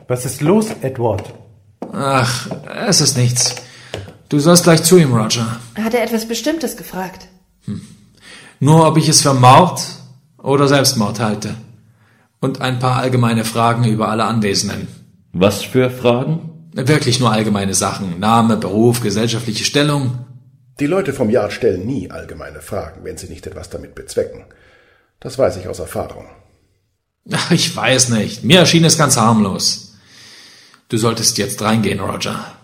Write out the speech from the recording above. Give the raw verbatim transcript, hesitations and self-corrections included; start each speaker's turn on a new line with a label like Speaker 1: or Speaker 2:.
Speaker 1: Was ist los, Edward?
Speaker 2: Ach, es ist nichts. Du sollst gleich zu ihm, Roger.
Speaker 3: Hat er etwas Bestimmtes gefragt?
Speaker 2: Hm. Nur, ob ich es für Mord oder Selbstmord halte. Und ein paar allgemeine Fragen über alle Anwesenden.
Speaker 4: Was für Fragen?
Speaker 2: Wirklich nur allgemeine Sachen. Name, Beruf, gesellschaftliche Stellung.
Speaker 5: Die Leute vom Yard stellen nie allgemeine Fragen, wenn sie nicht etwas damit bezwecken. Das weiß ich aus Erfahrung.
Speaker 2: Ach, ich weiß nicht. Mir erschien es ganz harmlos. Du solltest jetzt reingehen, Roger.